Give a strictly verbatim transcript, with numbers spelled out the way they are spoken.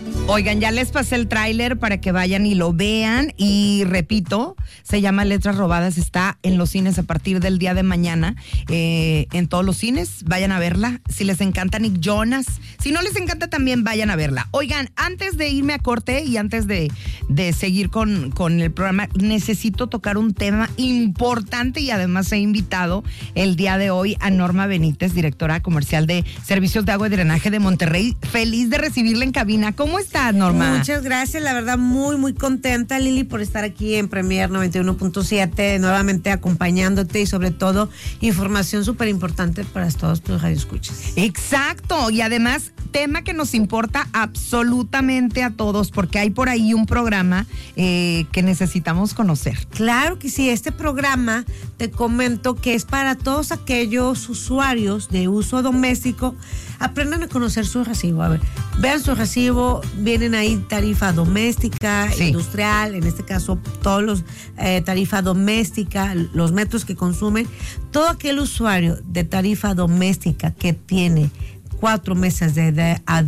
Oigan, ya les pasé el tráiler para que vayan y lo vean. Y repito, se llama Letras Robadas. Está en los cines a partir del día de mañana. Eh, en todos los cines, vayan a verla. Si les encanta Nick Jonas, si no les encanta también vayan a verla. Oigan, antes de irme a corte y antes de, de seguir con, con el programa, necesito tocar un tema importante y además he invitado el día de hoy a Norma Benítez, directora comercial de Servicios de Agua y Drenaje de Monterrey. Feliz de recibirla en cabina. ¿Cómo estás, Norma? Muchas gracias, la verdad muy muy contenta, Lili, por estar aquí en Premier noventa y uno punto siete, nuevamente acompañándote y sobre todo información súper importante para todos tus radioescuchas. Exacto, y además tema que nos importa absolutamente a todos porque hay por ahí un programa eh, que necesitamos conocer. Claro que sí, este programa te comento que es para todos aquellos usuarios de uso doméstico. Aprendan a conocer su recibo, a ver, vean su recibo, vienen ahí tarifa doméstica, sí, industrial, en este caso todos los eh, tarifa doméstica, los metros que consumen. Todo aquel usuario de tarifa doméstica que tiene cuatro meses de edad